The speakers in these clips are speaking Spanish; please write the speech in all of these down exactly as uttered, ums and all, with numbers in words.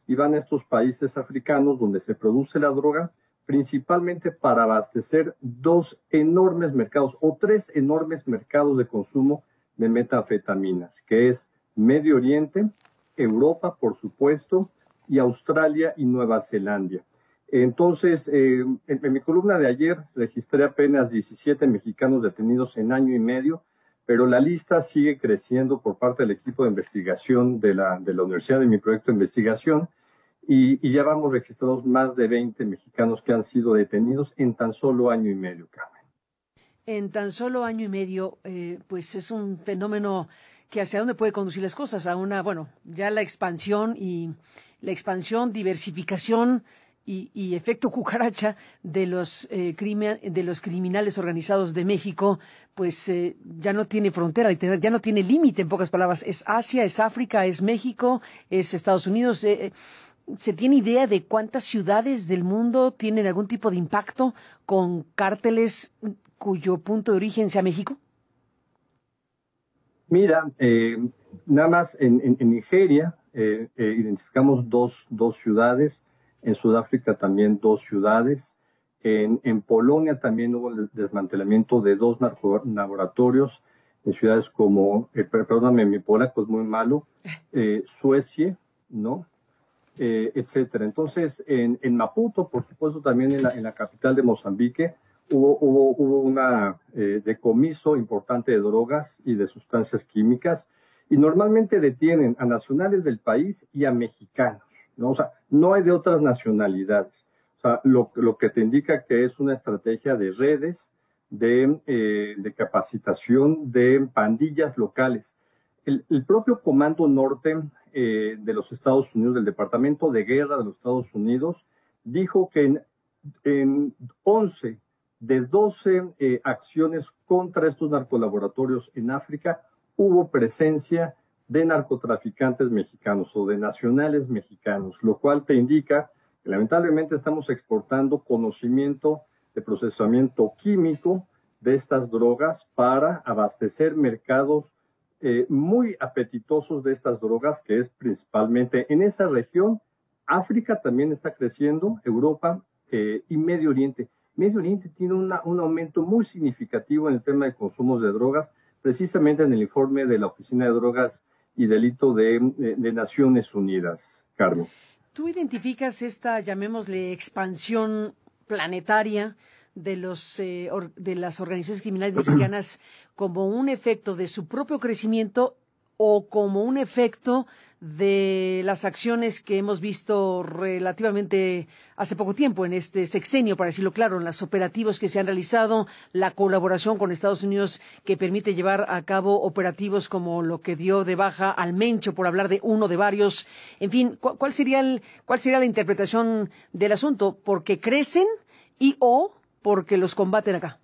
y van a estos países africanos donde se produce la droga, principalmente para abastecer dos enormes mercados o tres enormes mercados de consumo de metanfetaminas, que es Medio Oriente, Europa, por supuesto, y Australia y Nueva Zelanda. Entonces, eh, en, en mi columna de ayer registré apenas diecisiete mexicanos detenidos en año y medio, pero la lista sigue creciendo por parte del equipo de investigación de la, de la universidad, de mi proyecto de investigación, y, y ya vamos registrados más de veinte mexicanos que han sido detenidos en tan solo año y medio, Carmen. En tan solo año y medio, eh, pues es un fenómeno que hacia dónde puede conducir las cosas, a una, bueno, ya la expansión y la expansión, diversificación y, y efecto cucaracha de los eh, crimen, de los criminales organizados de México, pues eh, ya no tiene frontera, ya no tiene límite, en pocas palabras. Es Asia, es África, es México, es Estados Unidos. Eh, ¿Se tiene idea de cuántas ciudades del mundo tienen algún tipo de impacto con cárteles cuyo punto de origen sea México? Mira, eh, nada más en, en, en Nigeria eh, eh, identificamos dos, dos ciudades, en Sudáfrica también dos ciudades, en, en Polonia también hubo el desmantelamiento de dos narcolaboratorios en ciudades como, eh, perdóname, mi polaco es muy malo, eh, Suecia, ¿no? Eh, etcétera. Entonces, en, en Maputo, por supuesto, también en la, en la capital de Mozambique, hubo, hubo, hubo una eh, decomiso importante de drogas y de sustancias químicas, y normalmente detienen a nacionales del país y a mexicanos, ¿no? O sea, no hay de otras nacionalidades. O sea, lo, lo que te indica que es una estrategia de redes, de, eh, de capacitación de pandillas locales. El, el propio Comando Norte eh, de los Estados Unidos, del Departamento de Guerra de los Estados Unidos, dijo que en, en once de doce eh, acciones contra estos narcolaboratorios en África hubo presencia de narcotraficantes mexicanos o de nacionales mexicanos, lo cual te indica que lamentablemente estamos exportando conocimiento de procesamiento químico de estas drogas para abastecer mercados Eh, muy apetitosos de estas drogas, que es principalmente en esa región. África también está creciendo, Europa eh, y Medio Oriente. Medio Oriente tiene una, un aumento muy significativo en el tema de consumos de drogas, precisamente en el informe de la Oficina de Drogas y Delito de, de, de Naciones Unidas, Carmen. ¿Tú identificas esta, llamémosle, expansión planetaria de los eh, or, de las organizaciones criminales mexicanas como un efecto de su propio crecimiento o como un efecto de las acciones que hemos visto relativamente hace poco tiempo en este sexenio, para decirlo claro, en los operativos que se han realizado, la colaboración con Estados Unidos que permite llevar a cabo operativos como lo que dio de baja al Mencho, por hablar de uno de varios? En fin, ¿cuál, cuál sería el, cuál sería la interpretación del asunto? ¿Porque crecen y o porque los combaten acá?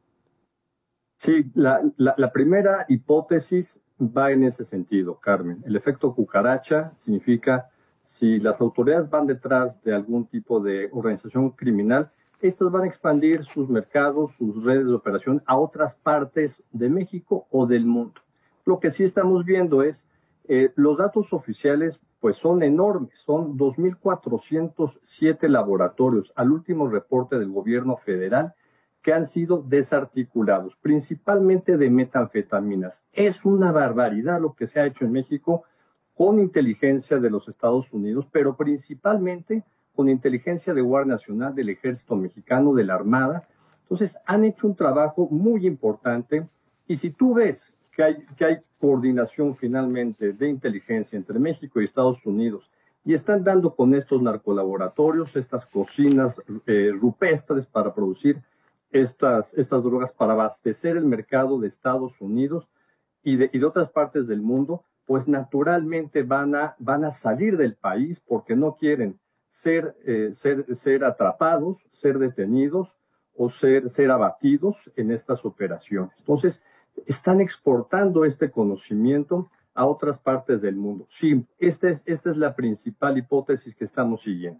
Sí, la, la, la primera hipótesis va en ese sentido, Carmen. El efecto cucaracha significa si las autoridades van detrás de algún tipo de organización criminal, estas van a expandir sus mercados, sus redes de operación a otras partes de México o del mundo. Lo que sí estamos viendo es, eh, los datos oficiales pues son enormes, son dos mil cuatrocientos siete laboratorios al último reporte del gobierno federal que han sido desarticulados, principalmente de metanfetaminas. Es una barbaridad lo que se ha hecho en México con inteligencia de los Estados Unidos, pero principalmente con inteligencia de Guardia Nacional, del Ejército Mexicano, de la Armada. Entonces, han hecho un trabajo muy importante, y si tú ves que hay, que hay coordinación finalmente de inteligencia entre México y Estados Unidos, y están dando con estos narcolaboratorios, estas cocinas eh, rupestres para producir Estas, estas drogas para abastecer el mercado de Estados Unidos y de, y de otras partes del mundo, pues naturalmente van a, van a salir del país porque no quieren ser, eh, ser, ser atrapados, ser detenidos o ser, ser abatidos en estas operaciones. Entonces, están exportando este conocimiento a otras partes del mundo. Sí, esta es, esta es la principal hipótesis que estamos siguiendo.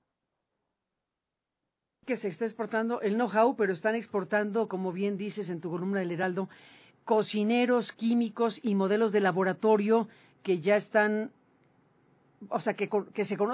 Que se está exportando el know-how, pero están exportando, como bien dices en tu columna del Heraldo, cocineros, químicos y modelos de laboratorio que ya están, o sea, que, que se conocen